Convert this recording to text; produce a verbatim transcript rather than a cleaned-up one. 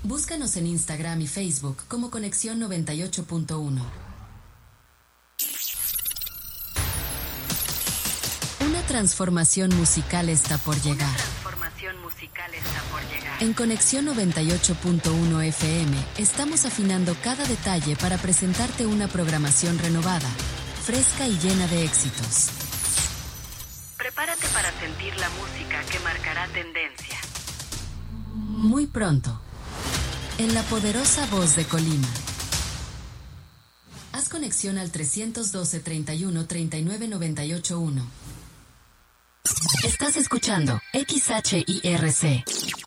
Búscanos en Instagram y Facebook como Conexión noventa y ocho punto uno. Una transformación musical está por llegar. Una transformación musical está por llegar. En Conexión noventa y ocho punto uno F M estamos afinando cada detalle para presentarte una programación renovada, fresca y llena de éxitos. Prepárate para sentir la música que marcará tendencia. Muy pronto, en la poderosa voz de Colima. Haz conexión al trescientos doce, treinta y uno, treinta y nueve, noventa y ocho uno. Estás escuchando X H I R C.